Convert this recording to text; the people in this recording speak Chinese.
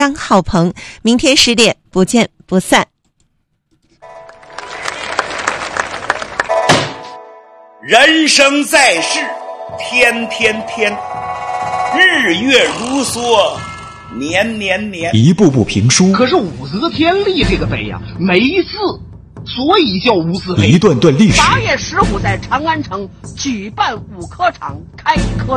张浩鹏，明天10点不见不散。 人生在世，天天天，日月如梭，年年年。 一部部评书， 可是武则天立这个碑呀，没字，所以叫无字碑。 一段段历史。 8月15在长安城举办5科场，开科